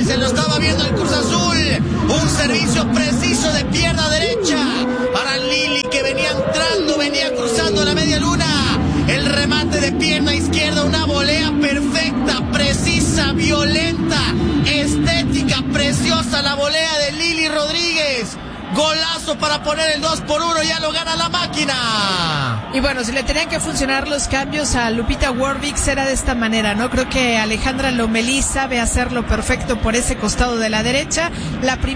Rodríguez, se lo estaba viendo el Cruz Azul. Un servicio preciso de pierna derecha para Lili, que venía entrando, venía cruzando la media luna. El remate de pierna izquierda, una volea perfecta, precisa, violenta, estética, preciosa la volea de Lili Rodríguez. Golazo para poner el 2-1, ya lo gana la máquina. Y bueno, si le tenían que funcionar los cambios a Lupita Warwick, será de esta manera, ¿no? Creo que Alejandra Lomelí sabe hacerlo perfecto por ese costado de la derecha. La